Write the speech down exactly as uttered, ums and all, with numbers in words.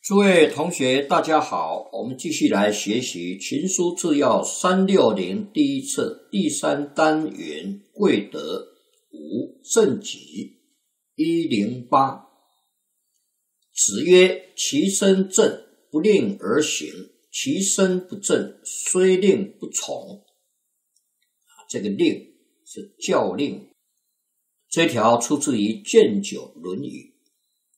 诸位同学大家好，我们继续来学习群书治要三六零第一册第三单元贵德五正己一零八。子曰：其身正，不令而行，其身不正，虽令不从。这个令是教令，这条出自于卷九论语。